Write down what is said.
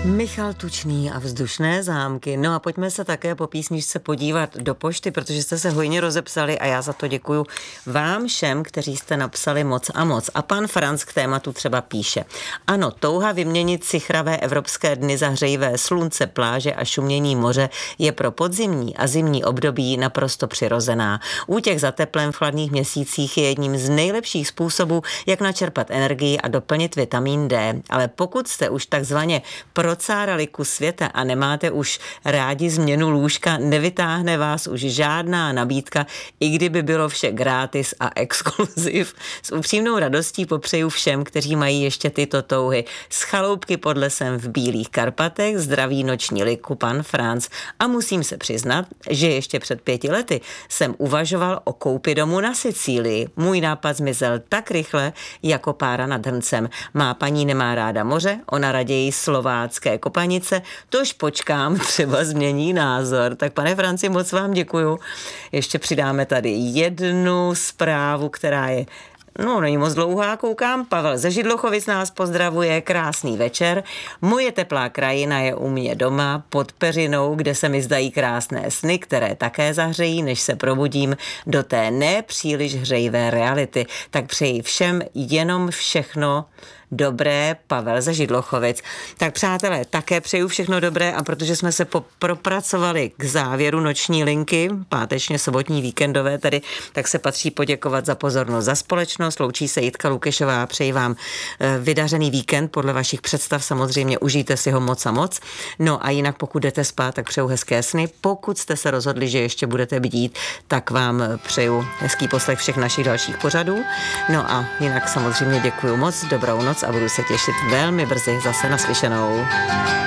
Michal Tučný a vzdušné zámky. No a pojďme se také po písničce podívat do pošty, protože jste se hojně rozepsali a já za to děkuju vám všem, kteří jste napsali moc a moc. A pan Franc k tématu třeba píše. Ano, touha vyměnit si chravé evropské dny za hřejivé slunce, pláže a šumění moře je pro podzimní a zimní období naprosto přirozená. Útěk za teplem v chladných měsících je jedním z nejlepších způsobů, jak načerpat energii a doplnit vitamin D. Ale pokud jste už takzvaně procárali kus světa a nemáte už rádi změnu lůžka, nevytáhne vás už žádná nabídka, i kdyby bylo vše gratis a exkluziv. S upřímnou radostí popřeju všem, kteří mají ještě tyto touhy. Z chaloupky pod lesem v Bílých Karpatech zdraví noční liku pan Franc. A musím se přiznat, že ještě před 5 lety jsem uvažoval o koupi domu na Sicílii. Můj nápad zmizel tak rychle, jako pára nad hrncem. Má paní nemá ráda moře, ona raději slovácké Kopanice, tož počkám, třeba změní názor. Tak pane Franci, moc vám děkuju. Ještě přidáme tady jednu zprávu, která je není moc dlouhá, koukám. Pavel ze Židlochovic nás pozdravuje, krásný večer. Moje teplá krajina je u mě doma pod peřinou, kde se mi zdají krásné sny, které také zahřejí, než se probudím do té nepříliš hřejivé reality. Tak přeji všem jenom všechno dobré, Pavel ze Židlochovic. Tak přátelé, také přeju všechno dobré a protože jsme se propracovali k závěru noční linky, pátečně sobotní víkendové tedy, tak se patří poděkovat za pozornost, za společnost. Loučí se Jitka Lukešová, přeji vám vydařený víkend podle vašich představ, samozřejmě užijte si ho moc a moc. No a jinak pokud jdete spát, tak přeju hezké sny. Pokud jste se rozhodli, že ještě budete bdít, tak vám přeju hezký poslech všech našich dalších pořadů. No a jinak samozřejmě děkuju moc, dobrou noc a budu se těšit velmi brzy zase naslyšenou.